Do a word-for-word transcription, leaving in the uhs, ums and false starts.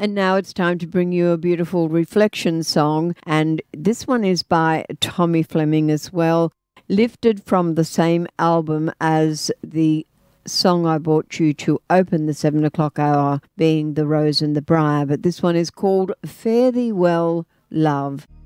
And now it's time to bring you a beautiful reflection song. And this one is by Tommy Fleming as well, lifted from the same album as the song I brought you to open the seven o'clock hour, being The Rose and the Briar. But this one is called Fare Thee Well, Love.